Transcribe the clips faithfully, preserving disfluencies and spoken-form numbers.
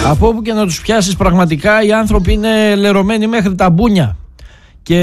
Από όπου και να τους πιάσεις, πραγματικά οι άνθρωποι είναι λερωμένοι μέχρι τα μπούνια. Και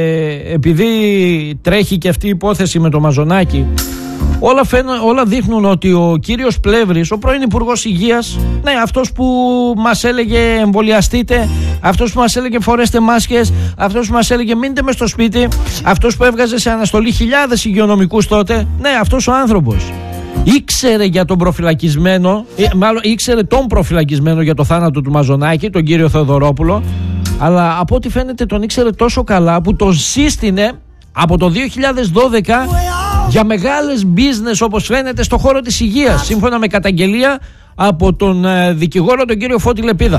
επειδή τρέχει και αυτή η υπόθεση με το Μαζονάκι, όλα, φαίνω, όλα δείχνουν ότι ο κύριος Πλεύρης, ο πρώην Υπουργός Υγείας, ναι, αυτός που μας έλεγε εμβολιαστείτε, αυτός που μας έλεγε φορέστε μάσκες, αυτός που μας έλεγε μείνετε μες στο σπίτι, αυτός που έβγαζε σε αναστολή χιλιάδες υγειονομικούς τότε, ναι, αυτός ο άνθρωπος ήξερε για τον προφυλακισμένο, μάλλον ήξερε τον προφυλακισμένο για το θάνατο του Μαζονάκη, τον κύριο Θεοδωρόπουλο, αλλά από ό,τι φαίνεται τον ήξερε τόσο καλά που τον σύστηνε από το δύο χιλιάδες δώδεκα για μεγάλες business, όπως φαίνεται, στο χώρο της υγείας, σύμφωνα με καταγγελία από τον δικηγόρο τον κύριο Φώτη Λεπίδα.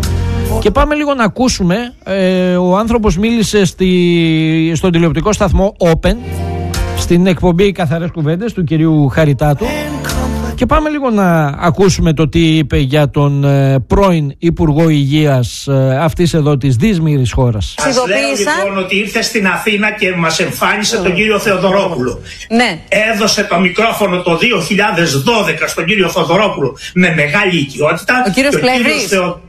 Και πάμε λίγο να ακούσουμε, ε, ο άνθρωπος μίλησε στη, στον τηλεοπτικό σταθμό Open, στην εκπομπή Καθαρές Κουβέντες του κυρίου Χαριτάτου, και πάμε λίγο να ακούσουμε το τι είπε για τον ε, πρώην Υπουργό Υγείας ε, αυτής εδώ της δύσμηρης χώρας. Σας λέω λοιπόν ότι ήρθε στην Αθήνα και μας εμφάνισε oh. τον κύριο Θεοδωρόπουλο. Ναι. Έδωσε το μικρόφωνο το δύο χιλιάδες δώδεκα στον κύριο Θεοδωρόπουλο με μεγάλη οικειότητα. Ο κύριος Πλεύρης. Θεο...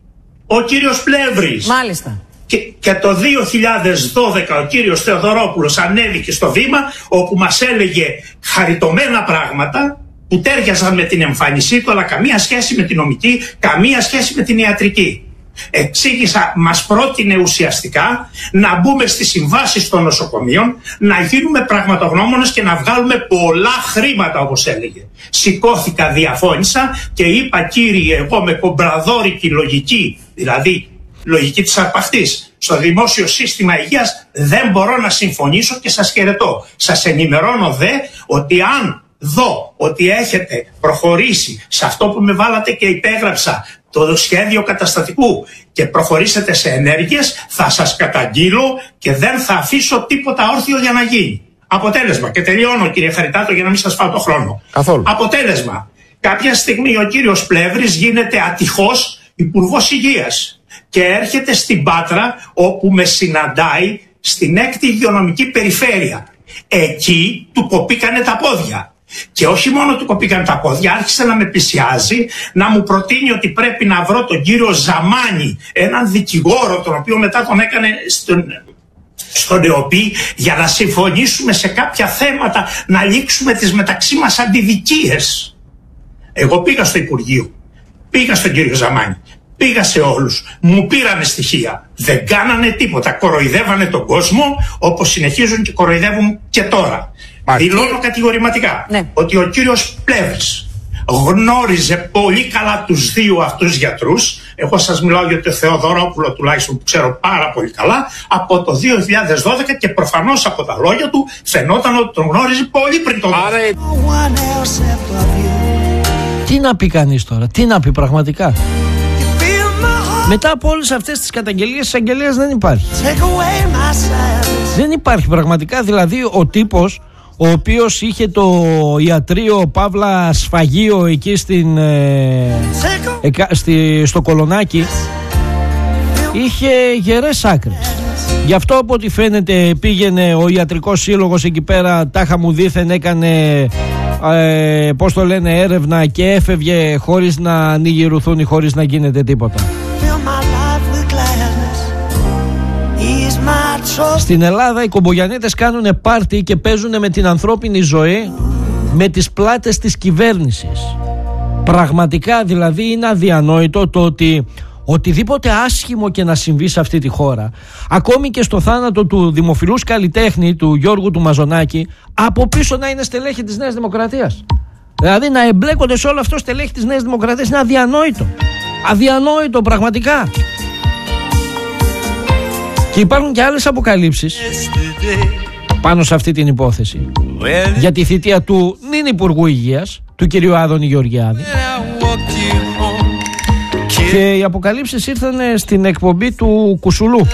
Ο κύριος Πλεύρης. Μάλιστα. Και, και το δύο χιλιάδες δώδεκα ο κύριος Θεοδωρόπουλος ανέβηκε στο βήμα, όπου μας έλεγε χαριτωμένα πράγματα που τέριαζαν με την εμφάνισή του, αλλά καμία σχέση με την νομική, καμία σχέση με την ιατρική. Εξήγησα, μας πρότεινε ουσιαστικά να μπούμε στις συμβάσεις των νοσοκομείων, να γίνουμε πραγματογνώμονες και να βγάλουμε πολλά χρήματα, όπως έλεγε. Σηκώθηκα, διαφώνησα και είπα, κύριε, εγώ με κομπραδόρικη λογική, δηλαδή λογική της αρπαχτής, στο δημόσιο σύστημα υγείας δεν μπορώ να συμφωνήσω και σας χαιρετώ. Σας ενημερώνω δε ότι αν δω ότι έχετε προχωρήσει σε αυτό που με βάλατε και υπέγραψα, το σχέδιο καταστατικού, και προχωρήσετε σε ενέργειες, θα σας καταγγείλω και δεν θα αφήσω τίποτα όρθιο για να γίνει. Αποτέλεσμα, και τελειώνω κύριε Χαριτάτο για να μην σας φάω το χρόνο. Καθόλου. Αποτέλεσμα, κάποια στιγμή ο κύριος Πλεύρης γίνεται ατυχώς Υπουργός Υγείας και έρχεται στην Πάτρα, όπου με συναντάει στην έκτη υγειονομική περιφέρεια. Εκεί του κοπήκανε τα πόδια. Και όχι μόνο του κοπήκανε τα πόδια, άρχισε να με πλησιάζει, να μου προτείνει ότι πρέπει να βρω τον κύριο Ζαμάνη, έναν δικηγόρο, τον οποίο μετά τον έκανε στον, στον ΕΟΠΗ, για να συμφωνήσουμε σε κάποια θέματα, να λήξουμε τις μεταξύ μας αντιδικίες. Εγώ πήγα στο Υπουργείο, πήγα στον κύριο Ζαμάνη, πήγα σε όλους, μου πήρανε στοιχεία, δεν κάνανε τίποτα, κοροϊδεύανε τον κόσμο όπως συνεχίζουν και κοροϊδεύουν και τώρα. Δηλώνω κατηγορηματικά ναι. ότι ο κύριος Πλεύρης γνώριζε πολύ καλά τους δύο αυτούς γιατρούς. Εγώ σας μιλάω για τον Θεοδωρόπουλο, τουλάχιστον, που ξέρω πάρα πολύ καλά, από το δύο χιλιάδες δώδεκα, και προφανώς από τα λόγια του φαινόταν ότι τον γνώριζε πολύ πριν το δώδεκα. Άρα... Τι να πει κανείς τώρα, τι να πει πραγματικά. Μετά από όλες αυτές τις καταγγελίες, της αγγελίας δεν υπάρχει. Δεν υπάρχει πραγματικά, δηλαδή ο τύπος ο οποίος είχε το ιατρείο Παύλα σφαγείο εκεί στην, ε, ε, στη, στο Κολονάκι, είχε γερές άκρες. Γι' αυτό από ό,τι φαίνεται πήγαινε ο ιατρικός σύλλογος εκεί πέρα, τάχα μου δήθεν έκανε ε, πώς το λένε, έρευνα, και έφευγε χωρίς να ανοιγηρουθούν ή χωρίς να γίνεται τίποτα. Στην Ελλάδα οι κομπογιανίτες κάνουν πάρτι και παίζουν με την ανθρώπινη ζωή, με τις πλάτες της κυβέρνησης. Πραγματικά δηλαδή είναι αδιανόητο το ότι οτιδήποτε άσχημο και να συμβεί σε αυτή τη χώρα, ακόμη και στο θάνατο του δημοφιλούς καλλιτέχνη του Γιώργου του Μαζονάκη, από πίσω να είναι στελέχη της Νέας Δημοκρατίας. Δηλαδή να εμπλέκονται σε όλο αυτό στελέχη της Νέας Δημοκρατίας είναι αδιανόητο. Αδιανόητο πραγματικά. Και υπάρχουν και άλλες αποκαλύψεις πάνω σε αυτή την υπόθεση για τη θητεία του νυν Υπουργού Υγείας, του κυρίου Άδωνη Γεωργιάδη. Και οι αποκαλύψεις ήρθαν στην εκπομπή του Κουσουλού.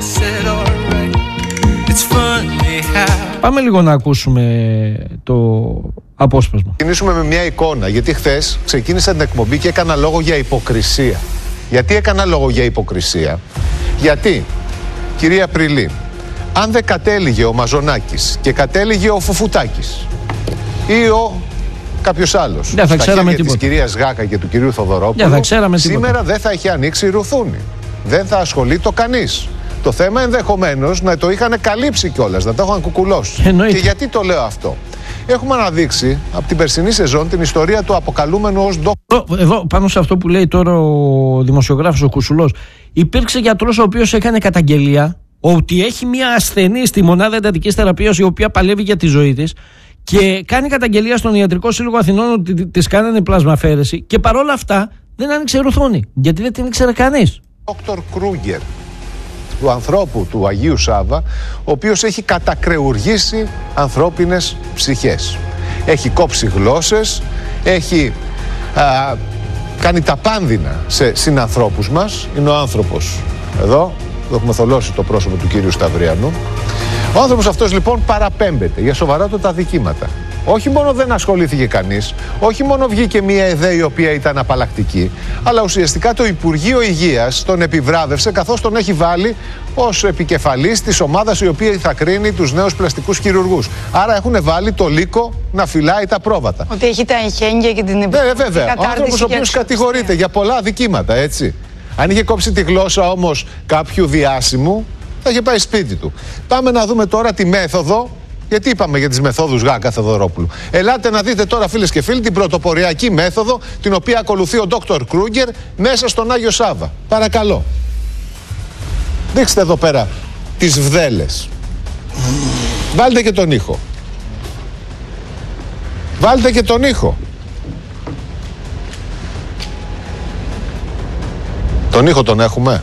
Πάμε λίγο να ακούσουμε το απόσπασμα. Ξεκινήσουμε με μια εικόνα, γιατί χθες ξεκίνησα την εκπομπή και έκανα λόγο για υποκρισία. Γιατί έκανα λόγο για υποκρισία? Γιατί, κυρία Πριλή, αν δεν κατέληγε ο Μαζονάκης και κατέληγε ο Φουφουτάκης ή ο κάποιος άλλος δεν θα στα χέρια της κυρίας Γάκα και του κυρίου Θοδωρόπουλου, δεν θα ξέραμε σήμερα τίποτα. δεν θα είχε ανοίξει ρουθούνη. Δεν θα ασχολεί το κανείς. Το θέμα ενδεχομένως να το είχαν καλύψει κιόλας, να το είχαν κουκουλώσει. Εννοείται. Και γιατί το λέω αυτό? Έχουμε αναδείξει από την περσινή σεζόν την ιστορία του αποκαλούμενου ως ντόκτορ. Εδώ, πάνω σε αυτό που λέει τώρα ο δημοσιογράφος ο Κουσουλός, υπήρξε γιατρός ο οποίος έκανε καταγγελία ότι έχει μια ασθενή στη μονάδα εντατικής θεραπείας η οποία παλεύει για τη ζωή της και κάνει καταγγελία στον Ιατρικό Σύλλογο Αθηνών ότι της κάνανε πλασμαφαίρεση και παρόλα αυτά δεν άνοιξε ρουθούνη. Γιατί δεν την ήξερε κανείς. Δόκτωρ Κρούγκερ, του ανθρώπου του Αγίου Σάβα, ο οποίος έχει κατακρεουργήσει ανθρώπινες ψυχές. Έχει κόψει γλώσσες, έχει α, κάνει τα πάνδυνα σε συνανθρώπους μας. Είναι ο άνθρωπος εδώ, εδώ έχουμε θολώσει το πρόσωπο του κύριου Σταυριανού. Ο άνθρωπος αυτός λοιπόν παραπέμπεται για σοβαρότατα δικήματα. Όχι μόνο δεν ασχολήθηκε κανείς, όχι μόνο βγήκε μια ιδέα η οποία ήταν απαλλακτική, αλλά ουσιαστικά το Υπουργείο Υγείας τον επιβράβευσε καθώς τον έχει βάλει ως επικεφαλής της ομάδας η οποία θα κρίνει τους νέους πλαστικούς χειρουργούς. Άρα έχουν βάλει το λύκο να φυλάει τα πρόβατα. Ότι έχει τα εχέγγυα και την επιστημονική κατάρτιση. Βέβαια, ο άνθρωπος ο οποίος κατηγορείται για πολλά δικήματα, έτσι. Αν είχε κόψει τη γλώσσα όμως κάποιου διάσημου, θα είχε πάει σπίτι του. Πάμε να δούμε τώρα τη μέθοδο. Γιατί είπαμε για τις μεθόδους Γάκα Θοδωρόπουλου. Ελάτε να δείτε τώρα, φίλες και φίλοι, την πρωτοποριακή μέθοδο την οποία ακολουθεί ο ντόκτορ Κρούγκερ μέσα στον Άγιο Σάβα. Παρακαλώ. Δείξτε εδώ πέρα τις βδέλες. Βάλτε και τον ήχο. Βάλτε και τον ήχο. Τον ήχο τον έχουμε.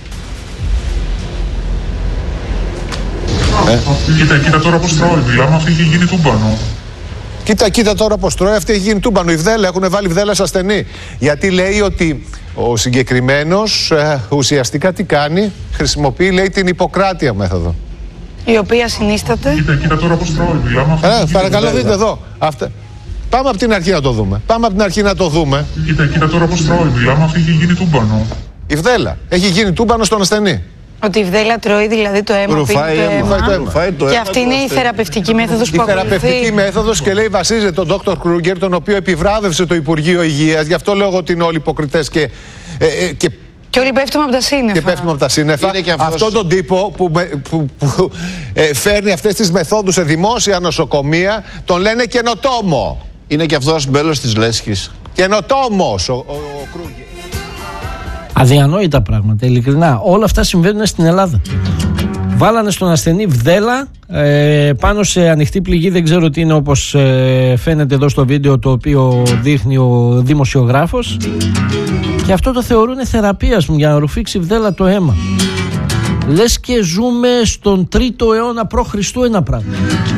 Ε. Κοίτα, κοίτα τώρα πως τρώει, μιλάμε, αυτή έχει γίνει τούμπανο. Κοίτα, κοίτα τώρα πως τρώει, αυτή έχει γίνει τούμπανο. Η βδέλα, έχουν βάλει βδέλα σε ασθενή. Γιατί λέει ότι ο συγκεκριμένος ε, ουσιαστικά τι κάνει, χρησιμοποιεί, λέει, την Ιπποκράτεια μέθοδο. Η οποία συνίσταται. Κοίτα, κοίτα τώρα πως τρώει, μιλάμε. Ε, παρακαλώ, δείτε εδώ. Αυτά. Πάμε από την αρχή να το δούμε. Πάμε από την αρχή να το δούμε. Κοίτα, κοίτα τώρα πως τρώει, μιλάμε, αυτή έχει γίνει τούμπανο. Η βδέλα έχει γίνει τούμπανο στον ασθενή. Ότι η βδέλα τρώει δηλαδή το αίμα, Ρουφάει, πίνει το αίμα. Ρουφάει το Και αίμα αυτή είναι η θεραπευτική μέθοδος που ακολουθεί. Η θεραπευτική μέθοδος και λέει βασίζεται τον ντόκτορ Κρούγκερ, τον οποίο επιβράβευσε το Υπουργείο Υγείας. Γι' αυτό λέω ότι είναι όλοι υποκριτές και, ε, ε, και Και όλοι πέφτουμε από τα σύννεφα. Και πέφτουμε από τα σύννεφα. Αυτόν τον τύπο που, που, που ε, φέρνει αυτές τις μεθόδους σε δημόσια νοσοκομεία τον λένε καινοτόμο. Είναι και αυτός μέλος της Λέσχης. Καινοτόμος ο, ο, ο Κρούγκερ. Αδιανόητα πράγματα, ειλικρινά. Όλα αυτά συμβαίνουν στην Ελλάδα. Βάλανε στον ασθενή βδέλα ε, πάνω σε ανοιχτή πληγή, δεν ξέρω τι είναι, όπως ε, φαίνεται εδώ στο βίντεο το οποίο δείχνει ο δημοσιογράφος, και αυτό το θεωρούν θεραπεία για να ρουφήξει βδέλα το αίμα. Λες και ζούμε στον τρίτο αιώνα π.Χ. ένα πράγμα.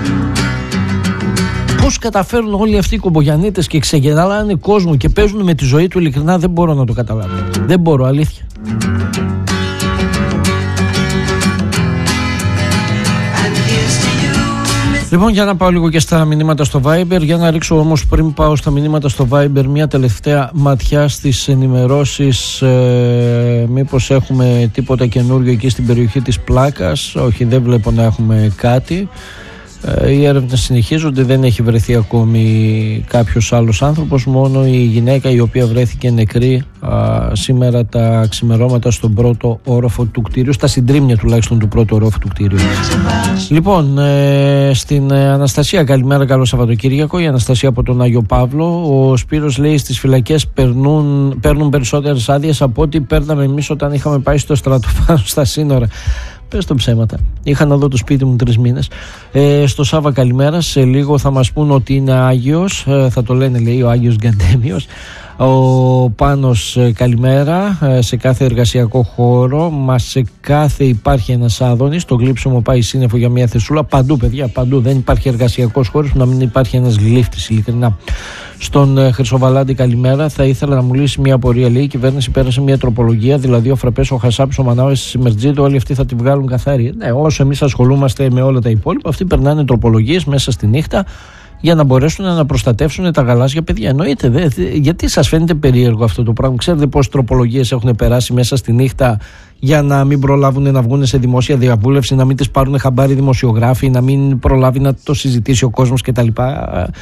Πώς καταφέρουν όλοι αυτοί οι κομπογιανίτες και ξεγελάνε κόσμο και παίζουν με τη ζωή του, ειλικρινά δεν μπορώ να το καταλάβω. Δεν μπορώ, αλήθεια. Λοιπόν, για να πάω λίγο και στα μηνύματα στο Viber, για να ρίξω όμως πριν πάω στα μηνύματα στο Viber μια τελευταία ματιά στις ενημερώσεις, ε, μήπως έχουμε τίποτα καινούριο εκεί στην περιοχή της Πλάκας. Όχι, δεν βλέπω να έχουμε κάτι. Ε, οι έρευνες συνεχίζονται, δεν έχει βρεθεί ακόμη κάποιος άλλος άνθρωπος, μόνο η γυναίκα η οποία βρέθηκε νεκρή α, σήμερα τα ξημερώματα στον πρώτο όροφο του κτίριου, στα συντρίμμια τουλάχιστον του πρώτου όροφου του κτίριου. Λοιπόν, ε, στην ε, Αναστασία, καλημέρα, καλό Σαββατοκύριακο. Η Αναστασία από τον Άγιο Παύλο. Ο Σπύρος λέει στις φυλακές περνούν, παίρνουν περισσότερες άδειες από ό,τι παίρναμε εμείς όταν είχαμε πάει στο στρατό πάνω στα σύνορα. Πες το ψέματα. Είχα να δω το σπίτι μου τρεις μήνες. Ε, στο Σάβα, καλημέρα. Σε λίγο θα μας πούν ότι είναι Άγιος. Ε, θα το λένε, λέει, ο Άγιος Γκαντέμιος. Ο Πάνος, ε, καλημέρα. Ε, σε κάθε εργασιακό χώρο, μα σε κάθε υπάρχει ένας άδωνης. Το γλύψιμο πάει σύννεφο για μια θεσούλα. Παντού, παιδιά, παντού. Δεν υπάρχει εργασιακός χώρος που να μην υπάρχει ένας γλύφτης, ειλικρινά. Στον ε, Χρυσοβαλάντη, καλημέρα. Θα ήθελα να μου λύσει μια απορία. Λέει: η κυβέρνηση πέρασε μια τροπολογία, δηλαδή ο Φραπές, ο Χασάπης, ο Μανάουες, η Μερτζίδο, όλοι αυτοί θα τη βγάλουν καθαρή. Ναι, όσο εμείς ασχολούμαστε με όλα τα υπόλοιπα, αυτοί περνάνε τροπολογίες μέσα στη νύχτα για να μπορέσουν να προστατεύσουν τα γαλάζια παιδιά. Εννοείται, δε, γιατί σας φαίνεται περίεργο αυτό το πράγμα? Ξέρετε πόσες τροπολογίες έχουν περάσει μέσα στη νύχτα για να μην προλάβουν να βγουν σε δημόσια διαβούλευση, να μην τις πάρουν χαμπάρι δημοσιογράφοι, να μην προλάβει να το συζητήσει ο κόσμος κτλ.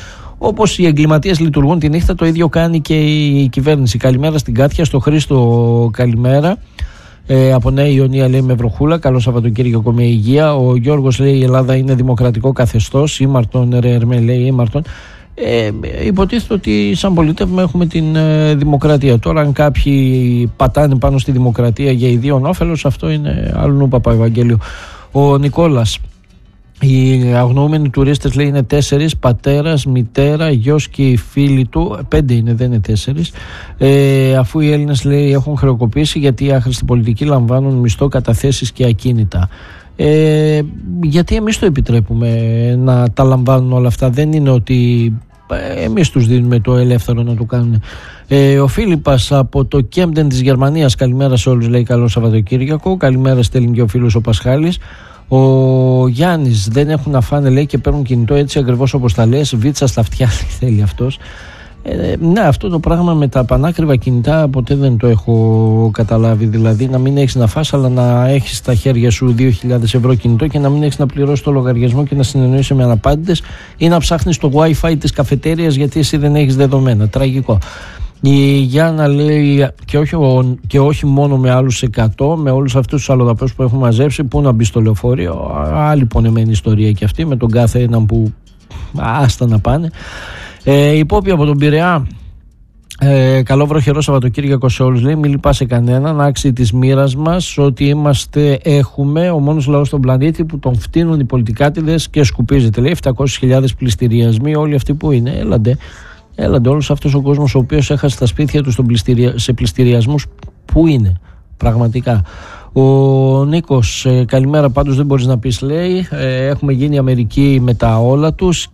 Όπως οι εγκληματίες λειτουργούν τη νύχτα, το ίδιο κάνει και η κυβέρνηση. Καλημέρα στην Κάτια, στο Χρήστο καλημέρα. Ε, από Νέα Ιωνία λέει με βροχούλα. Καλό Σαββατοκύριακο με υγεία. Ο Γιώργος λέει η Ελλάδα είναι δημοκρατικό καθεστώς. Ήμαρτον, ρε Ερμέ λέει ήμαρτον. Ε, υποτίθεται ότι σαν πολίτευμα έχουμε την ε, δημοκρατία. Τώρα αν κάποιοι πατάνε πάνω στη δημοκρατία για ιδίων όφελος, αυτό είναι άλλου Παπαευαγγέλιο. Ο Νικόλας, οι αγνοούμενοι τουρίστες λέει είναι τέσσερις, πατέρας, μητέρα, γιος και οι φίλοι του, πέντε είναι, δεν είναι τέσσερις, ε, αφού οι Έλληνες λέει έχουν χρεοκοπήσει γιατί οι άχρηστοι πολιτικοί λαμβάνουν μισθό, καταθέσεις και ακίνητα. Ε, γιατί εμείς το επιτρέπουμε να τα λαμβάνουν όλα αυτά? Δεν είναι ότι εμείς τους δίνουμε το ελεύθερο να το κάνουν. ε, Ο Φίλιππας από το Κέμπτεν της Γερμανίας, καλημέρα σε όλους λέει, καλό Σαββατοκύριακο. Καλημέρα στέλνει και ο φίλος ο Πασχάλης. Ο Γιάννης, δεν έχουν να φάνε λέει και παίρνουν κινητό έτσι ακριβώς όπως τα λες, βίτσα στα αυτιά θέλει αυτός. Ε, ναι, αυτό το πράγμα με τα πανάκριβα κινητά ποτέ δεν το έχω καταλάβει. Δηλαδή να μην έχεις να φας, αλλά να έχεις στα χέρια σου δύο χιλιάδες ευρώ κινητό και να μην έχεις να πληρώσεις το λογαριασμό και να συνεννοείσαι με αναπάντητες ή να ψάχνεις το Wi-Fi της καφετέριας γιατί εσύ δεν έχεις δεδομένα. Τραγικό. Η Γιάννα λέει και όχι, και όχι μόνο με άλλους εκατό, με όλους αυτούς τους αλλοδαπούς που έχουν μαζέψει, πού να μπει στο λεωφορείο. Άλλη πονεμένη ιστορία και αυτή με τον κάθε έναν που άστα να πάνε. Ε, η Πόπη από τον Πειραιά, ε, καλό βροχερό Σαββατοκύριακο σε όλους λέει, μην λυπάσαι κανέναν, άξιοι της μοίρας μας, ότι είμαστε έχουμε ο μόνος λαός στον πλανήτη που τον φτύνουν οι πολιτικάτιδες και σκουπίζεται λέει, επτακόσιες χιλιάδες πληστηριασμοί, όλοι αυτοί που είναι, έλαντε έλαντε όλος αυτός ο κόσμος ο οποίος έχασε τα σπίτια του στον πληστηρια... σε πληστηριασμούς, που είναι πραγματικά. Ο Νίκος, ε, καλημέρα, πάντως δεν μπορείς να πεις λέει, ε, έχουμε γίνει Αμερική με τα όλα τους.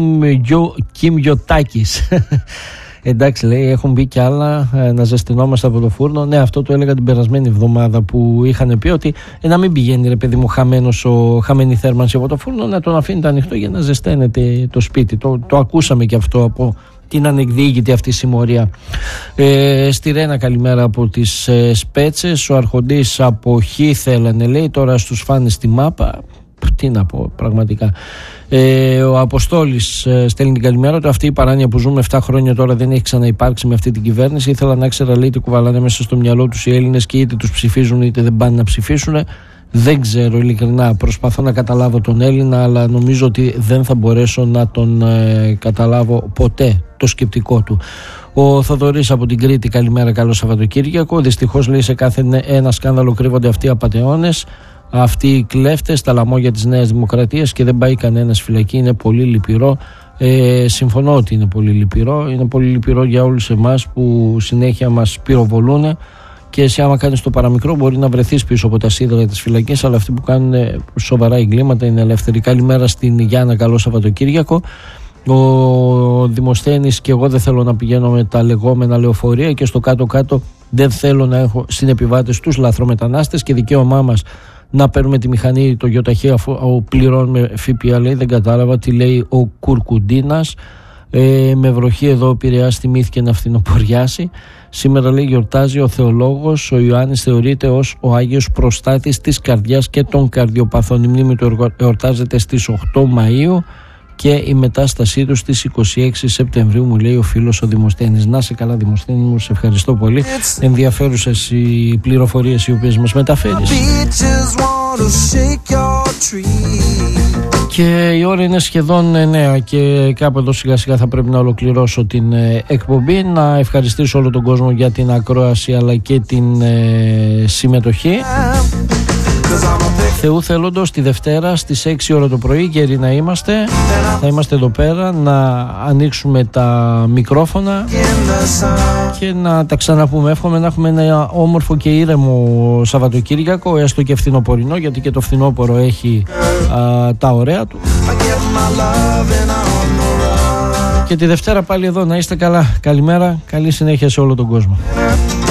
Κιμ Γιωτάκης εντάξει λέει, έχουν μπει κι άλλα, ε, να ζεστηνόμαστε από το φούρνο. Ναι, αυτό το έλεγα την περασμένη εβδομάδα που είχαν πει ότι ε, να μην πηγαίνει ρε παιδί μου χαμένος ο, χαμένη θέρμανση από το φούρνο, να τον αφήνετε ανοιχτό για να ζεσταίνεται το σπίτι. Το, το ακούσαμε κι αυτό από την ανεκδίκητη αυτή συμμορία. Ε, στη Ρένα καλημέρα από τις ε, Σπέτσες. Ο Αρχοντής από Χ θέλανε λέει, τώρα στους φάνε στη μάπα. Τι να πω πραγματικά. Ε, ο Αποστόλης ε, στέλνει την καλημέρα του. Αυτή η παράνοια που ζούμε επτά χρόνια τώρα δεν έχει ξαναυπάρξει με αυτή την κυβέρνηση. Ήθελα να ξέρα λέει τι κουβαλάνε μέσα στο μυαλό τους οι Έλληνες και είτε τους ψηφίζουν είτε δεν πάνε να ψηφίσουν. Δεν ξέρω ειλικρινά, προσπαθώ να καταλάβω τον Έλληνα, αλλά νομίζω ότι δεν θα μπορέσω να τον ε, καταλάβω ποτέ το σκεπτικό του. Ο Θοδωρής από την Κρήτη, καλημέρα, καλό Σαββατοκύριακο. Δυστυχώς λέει σε κάθε ένα σκάνδαλο κρύβονται αυτοί οι απατεώνες, αυτοί οι κλέφτες, τα λαμόγια της Νέας Δημοκρατίας και δεν πάει κανένας φυλακή. Είναι πολύ λυπηρό. Ε, συμφωνώ ότι είναι πολύ λυπηρό. Είναι πολύ λυπηρό για όλους εμάς που συνέχεια μας πυροβολούν. Και εσύ άμα κάνεις το παραμικρό μπορεί να βρεθείς πίσω από τα σίδερα της φυλακής, αλλά αυτοί που κάνουν σοβαρά εγκλήματα είναι ελεύθεροι. Καλημέρα στην Γιάννα, καλό Σαββατοκύριακο. Ο Δημοσθένης, και εγώ δεν θέλω να πηγαίνω με τα λεγόμενα λεωφορεία και στο κάτω-κάτω δεν θέλω να έχω συνεπιβάτες τους λαθρομετανάστες και δικαίωμά μας να παίρνουμε τη μηχανή το γιοταχή αφού πληρώνουμε ΦΠΑ. Λέει, δεν κατάλαβα τι λέει ο Κουρκουντίνας. Ε, με βροχή εδώ Πειραιά θυμήθηκε να φθινοποριάσει. Σήμερα λέει γιορτάζει ο θεολόγος ο Ιωάννης, θεωρείται ως ο Άγιος Προστάτης της καρδιάς και των καρδιοπαθών. Η μνήμη του εορτάζεται στις οκτώ Μαΐου και η μετάστασή του στις είκοσι έξι Σεπτεμβρίου, μου λέει ο φίλος ο Δημοσθένης. Να σε καλά Δημοσθένη μου, σε ευχαριστώ πολύ. Ενδιαφέρουσες οι πληροφορίες οι οποίες μας μεταφέρεις. Και η ώρα είναι σχεδόν εννέα και κάπου εδώ σιγά σιγά θα πρέπει να ολοκληρώσω την ε, εκπομπή. Να ευχαριστήσω όλο τον κόσμο για την ακρόαση αλλά και την ε, συμμετοχή. Θεού θέλοντος, τη Δευτέρα στις έξι ώρα το πρωί, γεροί να είμαστε, θα είμαστε εδώ πέρα να ανοίξουμε τα μικρόφωνα και να τα ξαναπούμε. Εύχομαι να έχουμε ένα όμορφο και ήρεμο Σαββατοκύριακο, έστω και φθινοπορεινό, γιατί και το φθινόπωρο έχει α, τα ωραία του. Και τη Δευτέρα πάλι εδώ, να είστε καλά. Καλημέρα, καλή συνέχεια σε όλο τον κόσμο.